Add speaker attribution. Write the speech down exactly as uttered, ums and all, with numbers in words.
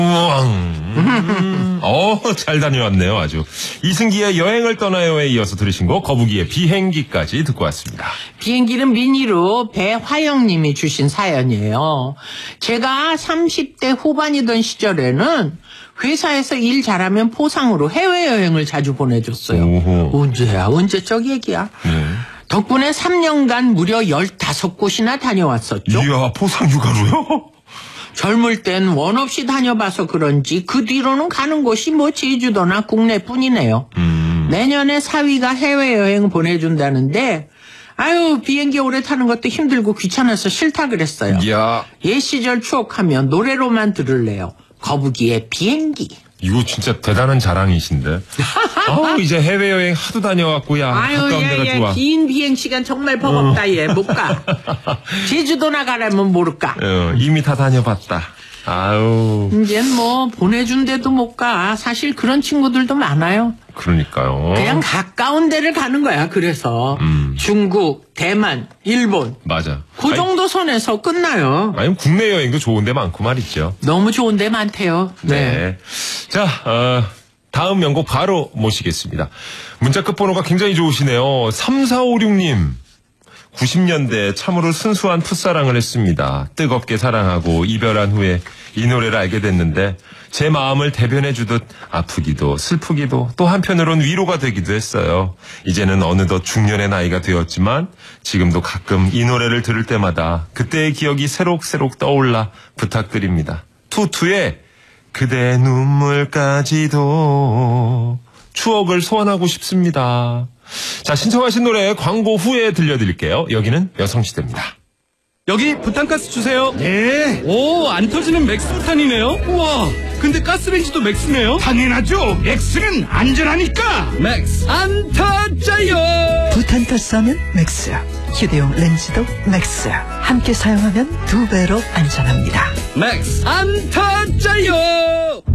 Speaker 1: 우왕. 음, 어, 잘 다녀왔네요, 아주. 이승기의 여행을 떠나요에 이어서 들으신 거 거북이의 비행기까지 듣고 왔습니다.
Speaker 2: 비행기는 미니로 배화영님이 주신 사연이에요. 제가 삼십 대 후반이던 시절에는 회사에서 일 잘하면 포상으로 해외여행을 자주 보내줬어요.
Speaker 1: 오호.
Speaker 2: 언제야? 언제적 얘기야?
Speaker 1: 네.
Speaker 2: 덕분에 삼 년간 무려 열다섯 곳이나 다녀왔었죠.
Speaker 1: 이야, 포상 휴가로요?
Speaker 2: 젊을 땐 원 없이 다녀봐서 그런지 그 뒤로는 가는 곳이 뭐 제주도나 국내뿐이네요.
Speaker 1: 음.
Speaker 2: 내년에 사위가 해외여행 보내준다는데 아유 비행기 오래 타는 것도 힘들고 귀찮아서 싫다 그랬어요.
Speaker 1: 이야.
Speaker 2: 옛 시절 추억하면 노래로만 들을래요. 거북이의 비행기.
Speaker 1: 이거 진짜 대단한 자랑이신데. 아, 이제 해외여행 하도 다녀왔고, 야,
Speaker 2: 아유,
Speaker 1: 가까운 데가
Speaker 2: 얘, 얘,
Speaker 1: 좋아.
Speaker 2: 긴 비행 시간 정말 버겁다, 얘. 못 가. 제주도나 가라면 모를까.
Speaker 1: 어, 이미 다 다녀봤다. 아유.
Speaker 2: 이젠 뭐, 보내준 데도 못 가. 사실 그런 친구들도 많아요.
Speaker 1: 그러니까요.
Speaker 2: 그냥 가까운 데를 가는 거야, 그래서.
Speaker 1: 음.
Speaker 2: 중국, 대만, 일본.
Speaker 1: 맞아.
Speaker 2: 그 정도 선에서 끝나요.
Speaker 1: 아니, 국내 여행도 좋은 데 많고 말이죠.
Speaker 2: 너무 좋은 데 많대요. 네.
Speaker 1: 네. 자, 어, 다음 명곡 바로 모시겠습니다. 문자 끝번호가 굉장히 좋으시네요. 삼사오육 님. 구십 년대 참으로 순수한 풋사랑을 했습니다. 뜨겁게 사랑하고 이별한 후에 이 노래를 알게 됐는데 제 마음을 대변해 주듯 아프기도 슬프기도 또 한편으론 위로가 되기도 했어요. 이제는 어느덧 중년의 나이가 되었지만 지금도 가끔 이 노래를 들을 때마다 그때의 기억이 새록새록 떠올라 부탁드립니다. 투투의 그대의 눈물까지도 추억을 소환하고 싶습니다. 자, 신청하신 노래 광고 후에 들려드릴게요. 여기는 여성시대입니다.
Speaker 3: 여기 부탄가스 주세요.
Speaker 4: 네.
Speaker 3: 오, 안 터지는 맥스부탄이네요. 우와, 근데 가스레인지도 맥스네요.
Speaker 4: 당연하죠. 맥스는 안전하니까.
Speaker 3: 맥스 안 터져요.
Speaker 5: 부탄가스 하면 맥스, 휴대용 렌즈도 맥스. 함께 사용하면 두 배로 안전합니다.
Speaker 3: 맥스 안 터져요.